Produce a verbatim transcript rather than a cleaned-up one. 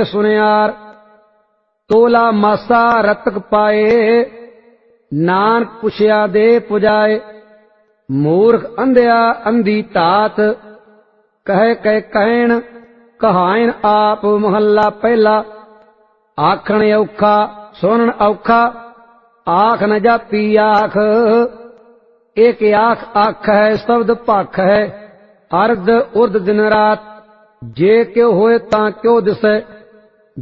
सुनियार। तोला मासा रतक पाए, नानक पुछया दे पुजाए। मूर्ख अंधिया अंधी तात, कहे कह कहण कहाइन आप। महला पहला। आखण औखा सुनन औखा, आख न जापी आख। एक आख आख है शब्द पख है, अर्ध उर्द दिन रात। जे क्यों होए तां क्यों दिसै,